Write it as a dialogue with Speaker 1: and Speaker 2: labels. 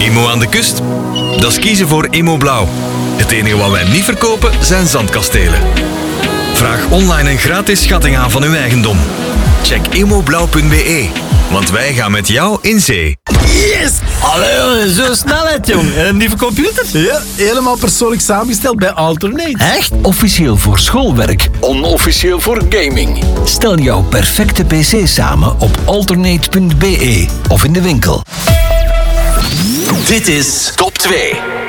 Speaker 1: Emo aan de kust? Dat is kiezen voor Emo Blauw. Het enige wat wij niet verkopen zijn zandkastelen. Vraag online een gratis schatting aan van uw eigendom. Check emoblauw.be, want wij gaan met jou in zee.
Speaker 2: Yes! Allee, zo snelheid, jong. En een nieuwe computer?
Speaker 3: Ja, helemaal persoonlijk samengesteld bij Alternate.
Speaker 2: Echt?
Speaker 4: Officieel voor schoolwerk, onofficieel voor gaming. Stel jouw perfecte PC samen op alternate.be of in de winkel.
Speaker 5: Dit is Top 2.